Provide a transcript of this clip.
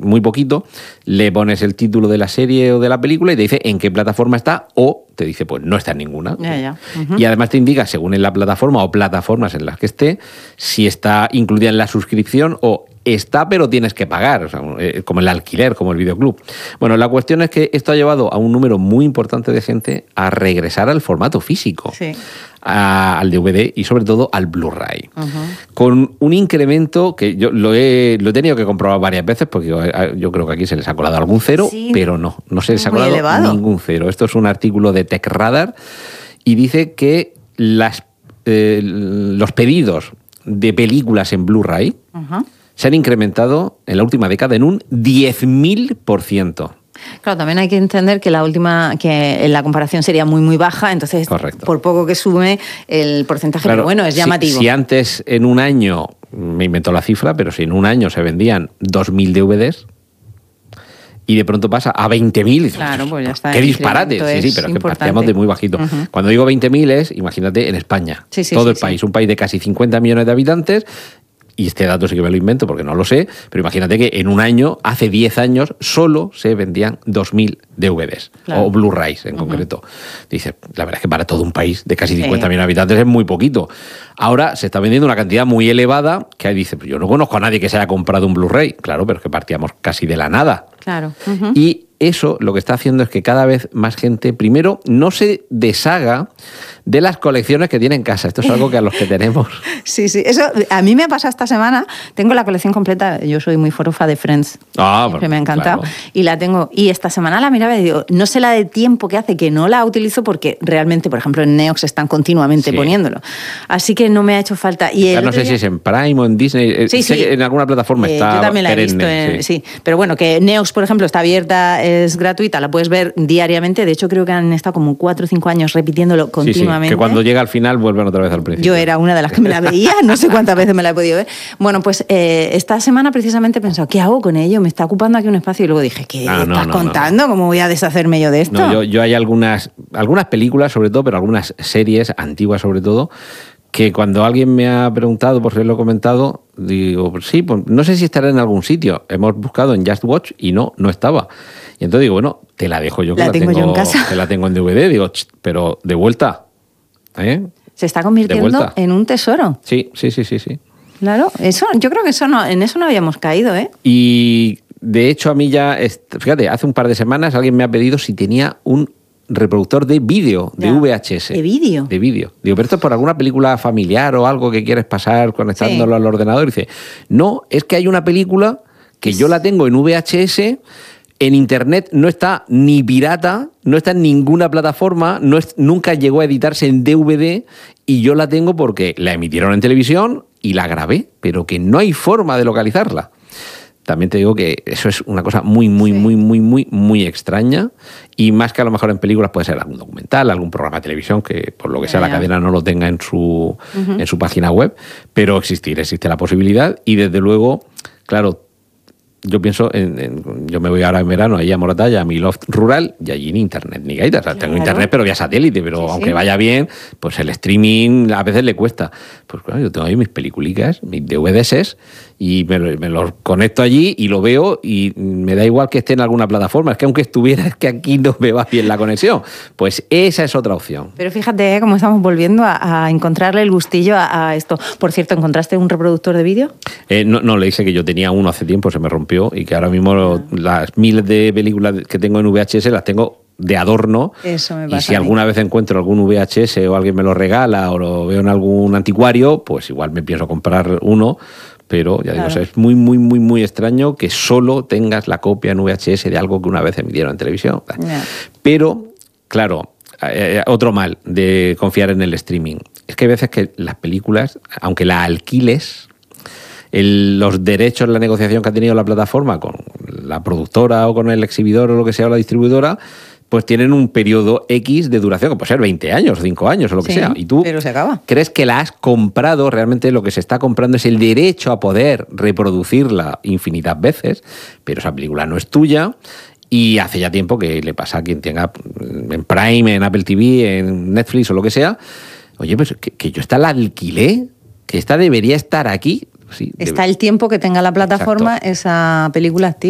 muy poquito, le pones el título de la serie o de la película y te dice en qué plataforma está, o te dice, pues no está en ninguna. Ya. Y además te indica, según en la plataforma o plataformas en las que esté, si está incluida en la suscripción o está, pero tienes que pagar, o sea, como el alquiler, como el videoclub. Bueno, la cuestión es que esto ha llevado a un número muy importante de gente a regresar al formato físico, al DVD y sobre todo al Blu-ray, con un incremento que yo lo he tenido que comprobar varias veces, porque yo creo que aquí se les ha colado algún cero, pero no se les ha colado ningún cero. Esto es un artículo de TechRadar y dice que los pedidos de películas en Blu-ray se han incrementado en la última década en un 10.000%. Claro, también hay que entender que que la comparación sería muy, muy baja, entonces, por poco que sume el porcentaje, pero bueno, es llamativo. Si antes, en un año, me invento la cifra, pero si en un año se vendían 2.000 DVDs y de pronto pasa a 20.000, claro, pues ya está. ¡Qué disparate! Sí, pero es que partíamos de muy bajito. Cuando digo 20.000 es, imagínate, en España. Todo el país, un país de casi 50 millones de habitantes. Y este dato sí que me lo invento porque no lo sé, pero imagínate que en un año, hace 10 años, solo se vendían 2.000 DVDs, o Blu-rays en concreto. Dice, la verdad es que para todo un país de casi 50 millones de habitantes es muy poquito. Ahora se está vendiendo una cantidad muy elevada que ahí dice, yo no conozco a nadie que se haya comprado un Blu-ray. Claro, pero es que partíamos casi de la nada. Claro. Y eso lo que está haciendo es que cada vez más gente, primero, no se deshaga de las colecciones que tiene en casa. Esto es algo que a los que tenemos... Sí, eso a mí me ha pasado esta semana. Tengo la colección completa. Yo soy muy forufa de Friends. Siempre me ha encantado. Claro. Y la tengo. Y esta semana la miraba y digo, no sé la de tiempo que hace que no la utilizo porque realmente, por ejemplo, en Neox están continuamente poniéndolo. Así que no me ha hecho falta. Y no sé si es en Prime o en Disney. Sé que en alguna plataforma está. Yo también la he visto. Pero bueno, que Neox, por ejemplo, está abierta, es gratuita, la puedes ver diariamente. De hecho, creo que han estado como 4 o 5 años repitiéndolo continuamente. Que cuando llega al final vuelven otra vez al principio. Yo era una de las que me la veía, no sé cuántas veces me la he podido ver. Bueno, pues esta semana precisamente he pensado, ¿qué hago con ello? Me está ocupando aquí un espacio y luego dije, ¿qué estás contando? ¿Cómo voy a deshacerme yo de esto? No, yo hay algunas películas sobre todo, pero algunas series antiguas sobre todo, que cuando alguien me ha preguntado por si lo he comentado, digo, sí, pues no sé si estará en algún sitio. Hemos buscado en Just Watch y no estaba. Y entonces digo, bueno, te la dejo yo, que la tengo yo en casa. Que la tengo en DVD. Digo, pero de vuelta. Se está convirtiendo en un tesoro. Sí. Claro, yo creo que en eso no habíamos caído, ¿eh? Y de hecho a mí ya, fíjate, hace un par de semanas alguien me ha pedido si tenía un reproductor de vídeo, de VHS. ¿De vídeo? De vídeo. Digo, pero esto es por alguna película familiar o algo que quieres pasar conectándolo al ordenador. Y dice, no, es que hay una película que yo la tengo en VHS, en internet no está ni pirata, no está en ninguna plataforma, nunca llegó a editarse en DVD y yo la tengo porque la emitieron en televisión y la grabé, pero que no hay forma de localizarla. También te digo que eso es una cosa muy extraña, y más que a lo mejor en películas puede ser algún documental, algún programa de televisión que por lo que sea la cadena no lo tenga en su página web, pero existe la posibilidad. Y desde luego, claro, yo pienso yo me voy ahora en verano ahí a Moratalla, a mi loft rural, y allí ni internet ni gaitas. O sea, tengo internet pero vía satélite, pero aunque vaya bien, pues el streaming a veces le cuesta. Pues claro, yo tengo ahí mis peliculicas, mis DVDs, y me los conecto allí y lo veo, y me da igual que esté en alguna plataforma. Es que aunque estuviera, es que aquí no me va bien la conexión. Pues esa es otra opción. Pero fíjate cómo estamos volviendo a encontrarle el gustillo a esto. Por cierto, ¿encontraste un reproductor de vídeo? No, le dije que yo tenía uno hace tiempo, se me rompió, y que ahora mismo las miles de películas que tengo en VHS las tengo de adorno. Eso me pasa. Y si alguna vez encuentro algún VHS o alguien me lo regala o lo veo en algún anticuario, pues igual me pienso comprar uno. Pero ya digo, o sea, es muy extraño que solo tengas la copia en VHS de algo que una vez emitieron en televisión. Pero, claro, otro mal de confiar en el streaming es que hay veces que las películas, aunque la alquiles, los derechos, la negociación que ha tenido la plataforma con la productora o con el exhibidor o lo que sea, o la distribuidora, pues tienen un periodo X de duración, que puede ser 20 años, 5 años o lo que sea. Y tú pero se acaba. crees que la has comprado, realmente lo que se está comprando es el derecho a poder reproducirla infinitas veces, pero esa película no es tuya. Y hace ya tiempo que le pasa a quien tenga en Prime, en Apple TV, en Netflix o lo que sea. Oye, pues que yo esta la alquilé, que esta debería estar aquí. Sí, está el tiempo que tenga la plataforma esa película activa.